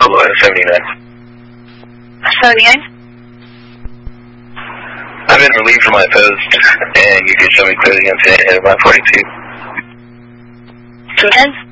Below 79. So again? I've been relieved from my post, and you can show me clearly incident at 142. 210?